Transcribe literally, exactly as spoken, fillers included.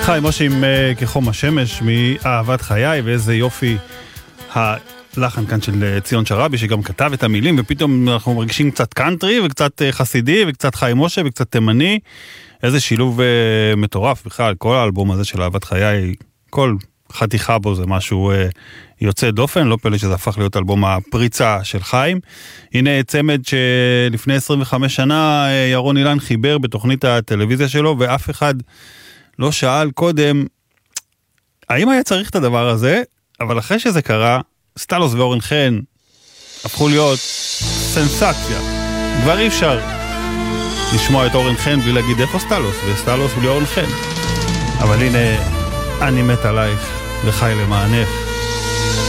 חיים משה עם כחום השמש מאהבת חיי, ואיזה יופי הלחן כאן של ציון שרבי שגם כתב את המילים, ופתאום אנחנו מרגישים קצת קאנטרי וקצת חסידי וקצת חיים משה וקצת תימני. איזה שילוב מטורף בכלל, כל האלבום הזה של אהבת חיי, כל חתיכה בו זה משהו יוצא דופן, לא פלא שזה הפך להיות אלבום הפריצה של חיים. הנה צמד שלפני עשרים וחמש שנה ירון אילן חיבר בתוכנית הטלוויזיה שלו, ואף אחד לא שאל קודם האם היה צריך את הדבר הזה, אבל אחרי שזה קרה, סטלוס ואורן חן הפכו להיות סנסציה. כבר אי אפשר לשמוע את אורן חן בלי להגיד איפה סטלוס, וסטלוס בלי אורן חן. אבל הנה, אני מת עלייך וחי למענך.